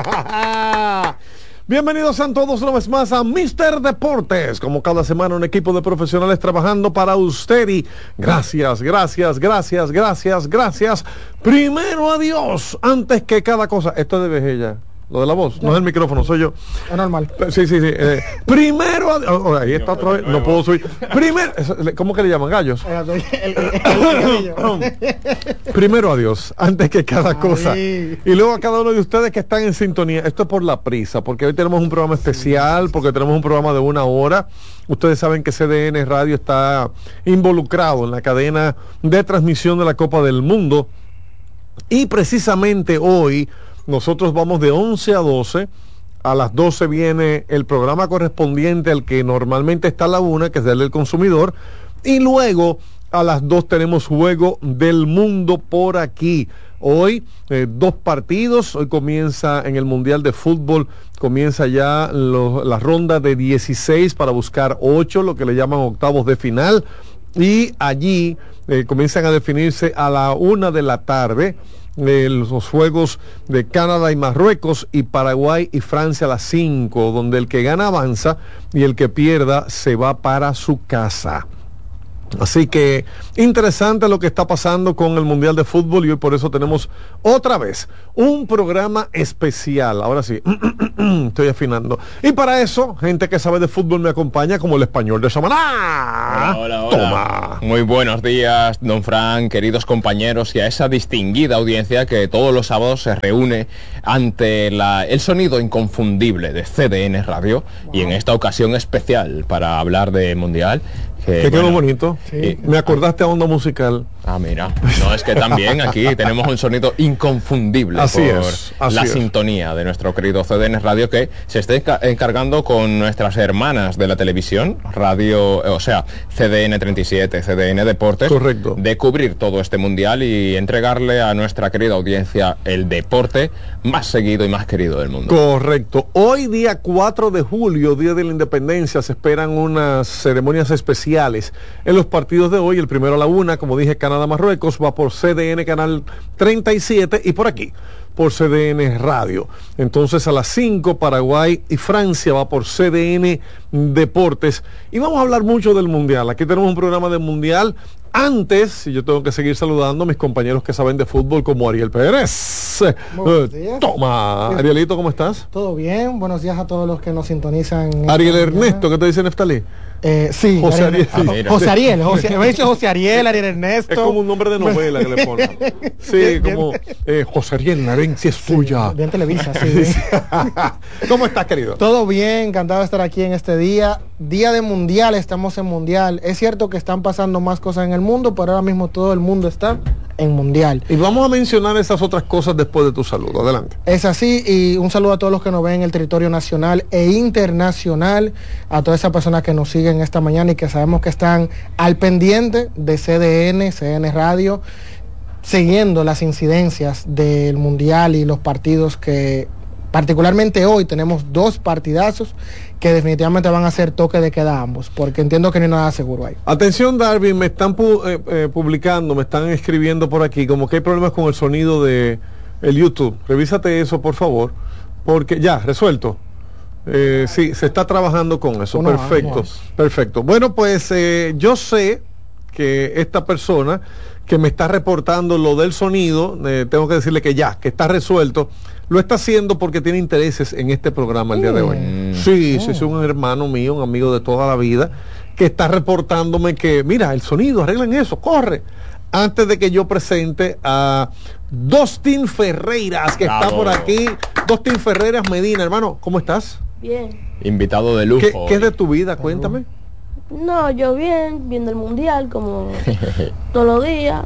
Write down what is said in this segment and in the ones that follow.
Bienvenidos sean todos una vez más a Mr. Deportes. Como cada semana, un equipo de profesionales trabajando para usted. Y gracias. Primero a Dios, antes que cada cosa. Esto es de Vejella. Lo de la voz, no es el micrófono, soy yo. Es normal. Sí. Primero a... ahí está otra vez, no puedo subir. Primero, ¿cómo que le llaman? Gallos. Primero a Dios, antes que cada cosa. Y luego a cada uno de ustedes que están en sintonía. Esto es por la prisa, porque hoy tenemos un programa especial, porque tenemos un programa de 1 hora. Ustedes saben que CDN Radio está involucrado en la cadena de transmisión de la Copa del Mundo. Y precisamente hoy nosotros vamos de 11 a 12. A las 12 viene el programa correspondiente al que normalmente está a la 1, que es el del consumidor. Y luego a las 2 tenemos Juego del Mundo por aquí. Hoy 2 partidos. Hoy comienza en el Mundial de Fútbol, comienza ya la ronda de 16 para buscar 8, lo que le llaman octavos de final. Y allí comienzan a definirse a la 1 de la tarde. Los juegos de Canadá y Marruecos, y Paraguay y Francia a las 5, donde el que gana avanza y el que pierda se va para su casa. Así que interesante lo que está pasando con el Mundial de Fútbol, y hoy por eso tenemos otra vez un programa especial. Ahora sí, estoy afinando. Y para eso, gente que sabe de fútbol me acompaña, como el español de Samaná. Hola. Toma. Muy buenos días, don Frank, queridos compañeros, y a esa distinguida audiencia que todos los sábados se reúne ante el sonido inconfundible de CDN Radio, y en esta ocasión especial para hablar de Mundial. Que quedó bonito. Sí. Me acordaste a Onda Musical. Ah, mira. No, es que también aquí tenemos un sonido inconfundible. Así la sintonía de nuestro querido CDN Radio, que se está encargando con nuestras hermanas de la televisión, radio, o sea, CDN 37, CDN Deportes. Correcto. De cubrir todo este mundial y entregarle a nuestra querida audiencia el deporte más seguido y más querido del mundo. Correcto. Hoy, día 4 de julio, Día de la Independencia, se esperan unas ceremonias especiales en los partidos de hoy. El primero a la 1, como dije, Canadá-Marruecos, va por CDN Canal 37, y por aquí por CDN Radio. Entonces a las 5, Paraguay y Francia va por CDN Deportes. Y vamos a hablar mucho del Mundial. Aquí tenemos un programa del Mundial. Antes, yo tengo que seguir saludando a mis compañeros que saben de fútbol, como Ariel Pérez. Buenos días. Toma. Arielito, ¿cómo estás? Todo bien. Buenos días a todos los que nos sintonizan. Ariel Ernesto, ¿qué te dice Neftalí? Sí, José Ariel. José Ariel, me dice José Ariel, Ariel Ernesto. Es como un nombre de novela que le ponen. Sí, como José Ariel, la herencia es tuya. Bien Televisa, sí. ¿Cómo estás, querido? Todo bien, encantado de estar aquí en este día de Mundial. Estamos en Mundial. Es cierto que están pasando más cosas en el mundo, pero ahora mismo todo el mundo está en Mundial. Y vamos a mencionar esas otras cosas después de tu saludo. Adelante. Es así, y un saludo a todos los que nos ven en el territorio nacional e internacional, a todas esas personas que nos siguen esta mañana y que sabemos que están al pendiente de CDN Radio, siguiendo las incidencias del Mundial y los partidos que, particularmente hoy, tenemos 2 partidazos que definitivamente van a ser toque de queda ambos, porque entiendo que no hay nada seguro ahí. Atención, Darwin, me están publicando, me están escribiendo por aquí, como que hay problemas con el sonido de el YouTube. Revísate eso, por favor, porque ya, resuelto. Sí, se está trabajando con eso. Perfecto. Bueno, pues yo sé que esta persona que me está reportando lo del sonido, tengo que decirle que ya, que está resuelto. Lo está haciendo porque tiene intereses en este programa el día de hoy. Sí, es un hermano mío, un amigo de toda la vida, que está reportándome que, mira, el sonido, arreglen eso, corre. Antes de que yo presente a Dostin Ferreiras, que está por aquí. Dostin Ferreiras Medina, hermano, ¿cómo estás? Bien. Invitado de lujo. ¿Qué es de tu vida? Cuéntame. No, yo bien, viendo el Mundial como todos los días.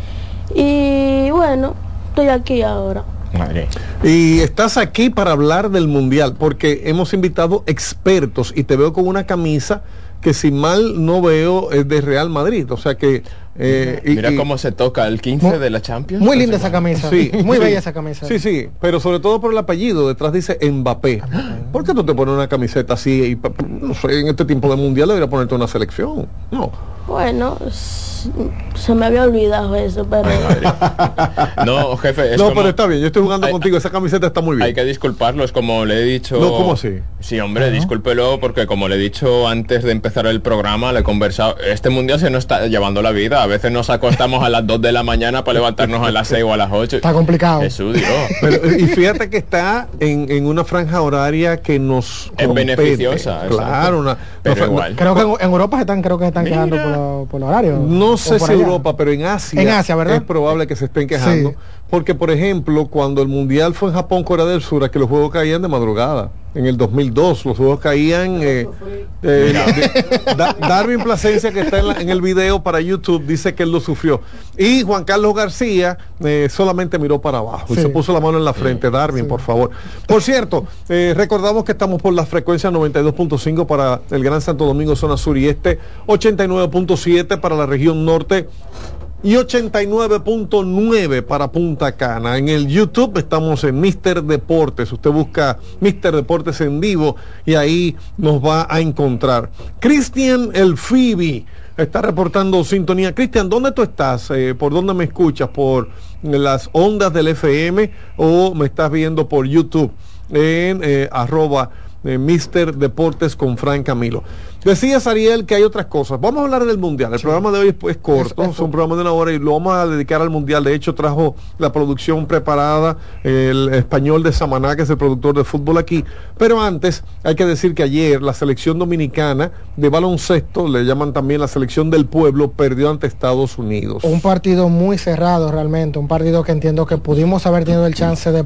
Y bueno, estoy aquí ahora. Madre. Y estás aquí para hablar del Mundial, porque hemos invitado expertos y te veo con una camisa que, si mal no veo, es de Real Madrid. O sea que... mira cómo se toca el 15 de la Champions. Muy linda esa camisa. Sí, muy bella esa camisa. Sí, pero sobre todo por el apellido. Detrás dice Mbappé. ¿Por qué tú te pones una camiseta así? Y, no sé, en este tiempo de Mundial debería ponerte una selección. No. Bueno, se me había olvidado eso, pero... No, jefe, no, pero está bien, yo estoy jugando contigo, esa camiseta está muy bien. Hay que disculparlo, es como le he dicho... No, ¿cómo así? Sí, hombre, discúlpelo, porque como le he dicho antes de empezar el programa, le he conversado, este mundial se nos está llevando la vida, a veces nos acostamos a las 2 de la mañana para levantarnos a las 6 o a las 8. Está complicado. Jesús, Dios. Pero, y fíjate que está en una franja horaria que nos es compete, beneficiosa. Claro, pero igual. Creo que en Europa se están quejando por los horarios. No sé si Europa, pero en Asia, ¿verdad? Es probable que se estén quejando. Sí. Porque, por ejemplo, cuando el Mundial fue en Japón, Corea del Sur, es que los juegos caían de madrugada. En el 2002, los juegos caían... Darwin Plasencia, que está en el video para YouTube, dice que él lo sufrió. Y Juan Carlos García solamente miró para abajo y se puso la mano en la frente. Darwin, por favor. Por cierto, recordamos que estamos por la frecuencia 92.5 para el Gran Santo Domingo, zona sur y este, 89.7 para la región norte, y 89.9 para Punta Cana. En el YouTube estamos en Mister Deportes. Usted busca Mister Deportes en vivo y ahí nos va a encontrar. Cristian El Fibi está reportando sintonía. Cristian, ¿dónde tú estás? ¿Por dónde me escuchas? ¿Por las ondas del FM o me estás viendo por YouTube en Mister Deportes con Frank Camilo? Decías, Ariel, que hay otras cosas. Vamos a hablar del Mundial. El programa de hoy es corto, es un programa de 1 hora y lo vamos a dedicar al Mundial. De hecho, trajo la producción preparada el español de Samaná, que es el productor de fútbol aquí. Pero antes, hay que decir que ayer la selección dominicana de baloncesto, le llaman también la selección del pueblo, perdió ante Estados Unidos. Un partido muy cerrado realmente, un partido que entiendo que pudimos haber tenido el chance de